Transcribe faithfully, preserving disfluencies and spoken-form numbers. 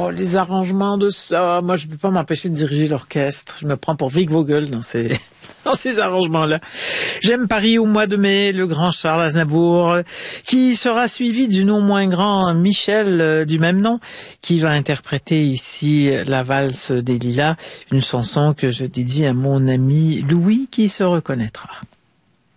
oh, les arrangements de ça. Moi, je peux pas m'empêcher de diriger l'orchestre. Je me prends pour Vic Vogel dans ces, dans ces arrangements-là. J'aime Paris au mois de mai, le grand Charles Aznavour, qui sera suivi du non moins grand Michel euh, du même nom, qui va interpréter ici la valse des Lilas, une chanson que je dédie à mon ami Louis qui se reconnaîtra.